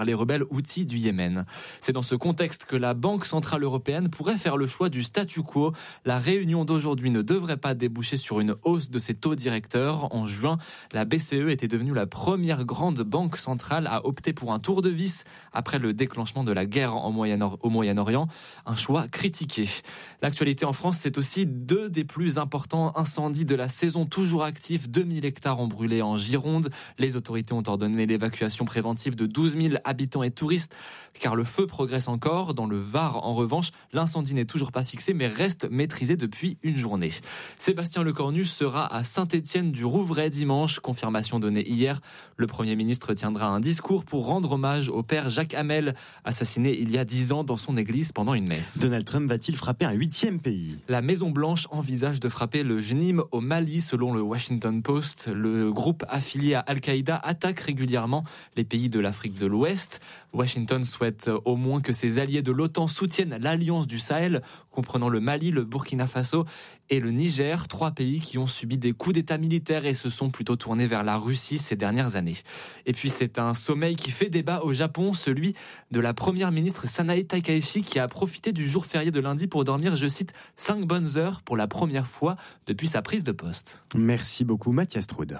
les rebelles Houthis du Yémen. C'est dans ce contexte que la Banque centrale européenne pourrait faire le choix du statu quo. La réunion d'aujourd'hui ne devrait pas déboucher sur une hausse de ses taux directeurs. En juin, la BCE était devenue la première grande banque centrale à opter pour un tour de vis après le déclenchement de la guerre au Moyen-Orient. Un choix critiqué. L'actualité en France, c'est aussi deux des plus importants incendies de la saison, toujours actifs. 2000 hectares ont brûlé en Gironde. Les autorités ont ordonné l'évacuation préventive de 12 000 habitants et touristes, car le feu progresse encore. Dans le Var, en revanche, l'incendie n'est toujours pas fixé, mais reste maîtrisé depuis une journée. Sébastien Lecornu sera à Saint-Étienne-du-Rouvray dimanche, confirmation donnée hier. Le Premier ministre tiendra un discours pour rendre hommage au père Jacques Hamel, assassiné il y a 10 ans dans son église pendant une messe. Donald Trump va-t-il frapper un 8e pays ? La Maison-Blanche envisage de frapper le JNIM au Mali, selon le Washington Post. Le groupe affilié à Al-Qaïda attaque régulièrement les pays de l'Afrique de l'Ouest. Washington souhaite au moins que ses alliés de l'OTAN soutiennent l'alliance du Sahel, comprenant le Mali, le Burkina Faso et le Niger, 3 pays qui ont subi des coups d'État militaires et se sont plutôt tournés vers la Russie ces dernières années. Et puis c'est un sommeil qui fait débat au Japon, celui de la première ministre Sanae Takaichi, qui a profité du jour férié de lundi pour dormir, je cite, 5 bonnes heures pour la première fois depuis sa prise de poste. Merci beaucoup Mathias Trude.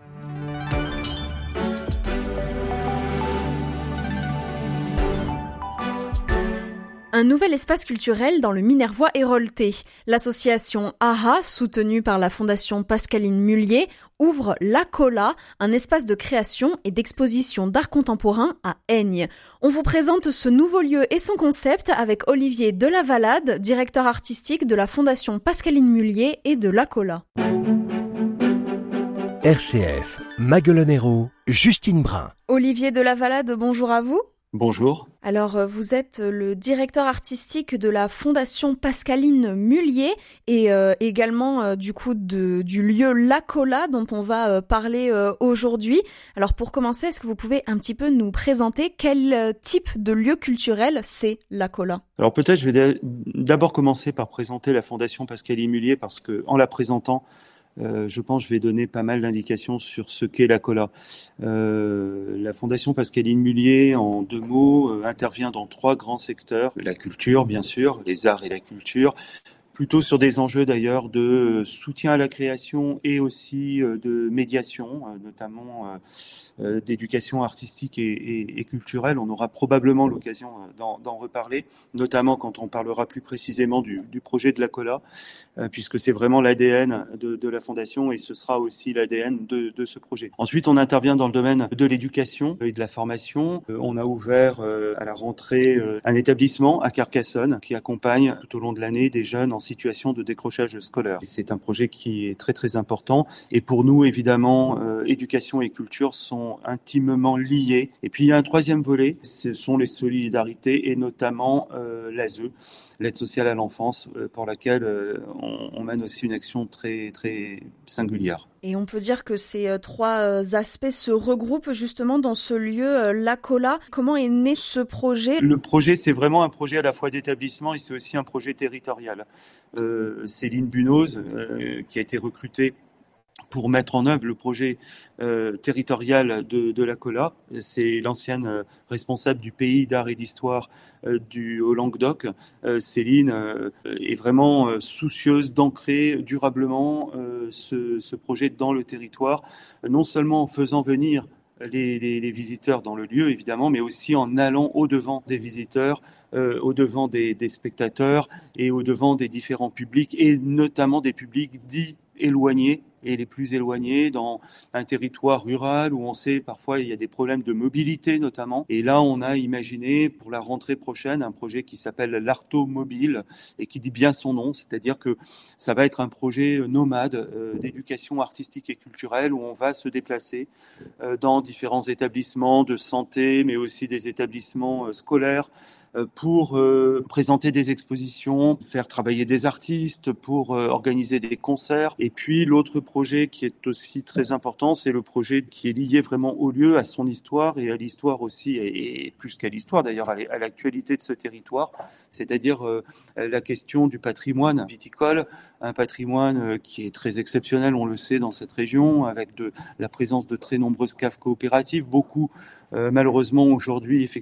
Un nouvel espace culturel dans le Minervois Hérolté. L'association AHA, soutenue par la Fondation Pascaline Mullier, ouvre l'Acola, un espace de création et d'exposition d'art contemporain à Aignes. On vous présente ce nouveau lieu et son concept avec Olivier Delavalade, directeur artistique de la Fondation Pascaline Mullier et de l'Acola. RCF, Maguelonero, Justine Brun. Olivier Delavalade, bonjour à vous. Bonjour. Alors, vous êtes le directeur artistique de la Fondation Pascaline Mullier et également du lieu l'Acola dont on va parler aujourd'hui. Alors, pour commencer, est-ce que vous pouvez un petit peu nous présenter quel type de lieu culturel c'est l'Acola ? Alors peut-être je vais d'abord commencer par présenter la Fondation Pascaline Mullier parce que en la présentant, je pense que je vais donner pas mal d'indications sur ce qu'est l'Acola. La Fondation Pascaline Mullier, en 2 mots, intervient dans 3 grands secteurs. La culture, bien sûr, les arts et la culture, plutôt sur des enjeux d'ailleurs de soutien à la création et aussi de médiation, notamment d'éducation artistique et culturelle. On aura probablement l'occasion d'en reparler, notamment quand on parlera plus précisément du projet de l'Acola, puisque c'est vraiment l'ADN de la Fondation et ce sera aussi l'ADN de ce projet. Ensuite, on intervient dans le domaine de l'éducation et de la formation. On a ouvert à la rentrée un établissement à Carcassonne qui accompagne tout au long de l'année des jeunes en situation de décrochage scolaire. C'est un projet qui est très très important et pour nous, évidemment, éducation et culture sont intimement liés. Et puis il y a un 3e volet, ce sont les solidarités et notamment l'ASE, l'aide sociale à l'enfance, pour laquelle on mène aussi une action très très singulière. Et on peut dire que ces 3 aspects se regroupent justement dans ce lieu, l'Acola. Comment est né ce projet ? Le projet, c'est vraiment un projet à la fois d'établissement et c'est aussi un projet territorial. Céline Bunoz, qui a été recrutée pour mettre en œuvre le projet territorial de l'Acola. C'est l'ancienne responsable du pays d'art et d'histoire au Languedoc. Céline est vraiment soucieuse d'ancrer durablement ce projet dans le territoire, non seulement en faisant venir les visiteurs dans le lieu, évidemment, mais aussi en allant au-devant des visiteurs, au-devant des spectateurs et au-devant des différents publics, et notamment des publics dits éloignés et les plus éloignés dans un territoire rural où on sait parfois il y a des problèmes de mobilité notamment. Et là, on a imaginé pour la rentrée prochaine un projet qui s'appelle l'Arto Mobile et qui dit bien son nom, c'est-à-dire que ça va être un projet nomade d'éducation artistique et culturelle où on va se déplacer dans différents établissements de santé, mais aussi des établissements scolaires, pour présenter des expositions, faire travailler des artistes, pour organiser des concerts. Et puis l'autre projet qui est aussi très important, c'est le projet qui est lié vraiment au lieu, à son histoire et à l'histoire aussi, et plus qu'à l'histoire d'ailleurs, à l'actualité de ce territoire, c'est-à-dire la question du patrimoine viticole, un patrimoine qui est très exceptionnel, on le sait, dans cette région, avec la présence de très nombreuses caves coopératives, beaucoup malheureusement aujourd'hui